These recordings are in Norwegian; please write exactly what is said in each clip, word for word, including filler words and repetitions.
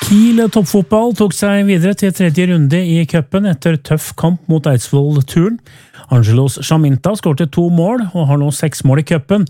Kiel toppfotball tok seg videre til tredje runde i cupen etter tøff kamp mot Eidsvoll-turen. Angelos Chaminta skårte to mål og har nå seks mål i cupen,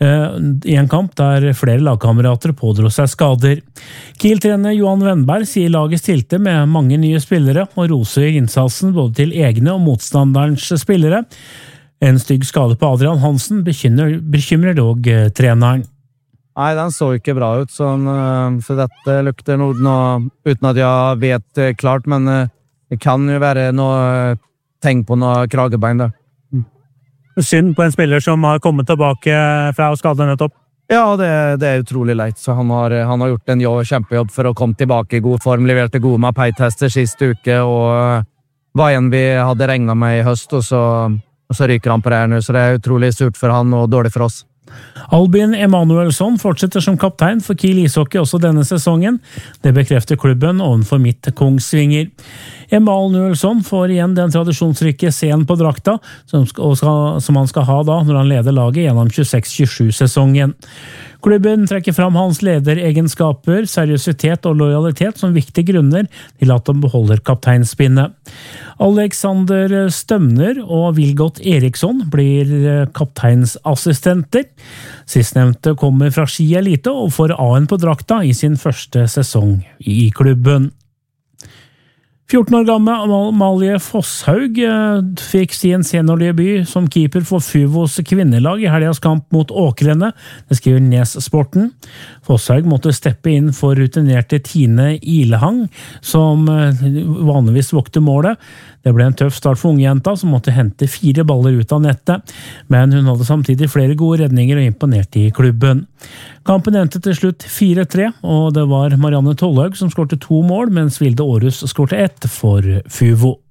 i en kamp der flere lagkamerater pådro seg skader. Kiel-trener Johan Wennberg sier laget stilte med mange nye spillere og roser innsatsen både til egne og motstanderens spillere. En stygg skade på Adrian Hansen bekymrer, bekymrer dog treneren. Nei, den så ikke bra ut, sånn, så dette lukter noe, noe uten at jeg vet klart, men det kan jo være noe tegn på noe kragebein der. Synd på en spiller som har kommet tilbake fra skade nettopp. Ja, det, det er utrolig leit, så han har, han har gjort en jobb, kjempejobb for å komme tilbake i god form, leverte gode mapei-tester siste uke, og var en vi hadde regnet med i høst, og så, og så ryker han på det her nå, så det er utrolig surt for han og dårlig for oss. Albin Emanuelsson fortsetter som kaptein for Kiel ishockey også denne sesongen. Det bekrefter klubben ovenfor Midt Kongsvinger. Emanuelsson får igjen den tradisjonsrike scenen på drakta, som, skal, som han skal ha da når han leder laget gjennom tjueseks tjuesju-sesongen. Klubben trekker fram hans lederegenskaper, seriøsitet og lojalitet som viktige grunner til at han beholder kapteinspinnet. Alexander Stømner og Vilgot Eriksson blir kapteinsassistenter. Sistnevnte kommer fra Ski Elite og får A-en på drakta i sin første sesong i klubben. fjorten år gamle Amalie Fosshaug fikk sin seniordebut som keeper for Fuvos kvinnelag i helgas kamp mot Åkrene, det skriver Nes-sporten. Fosshaug måtte steppe inn for rutinerte Tine Ilehang, som vanligvis vokte målet. Det ble en tøff start for ungjenta, som måtte hente fire baller ut av nettet, men hun hadde samtidig flere gode redninger og imponerte i klubben. Kampen endte til slutt fire tre, og det var Marianne Tollhaug som skårte to mål, mens Vilde Aarhus skårte ett for Fuvo.